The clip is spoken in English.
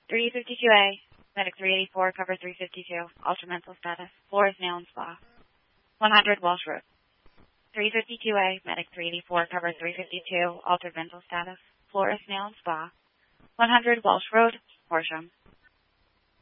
352A, Medic 384, cover 352, altered mental status, floor is nail and spa. 100 Walsh Road. 352A, Medic 384, cover 352, altered mental status, floor is nail and spa. 100 Walsh Road, Horsham.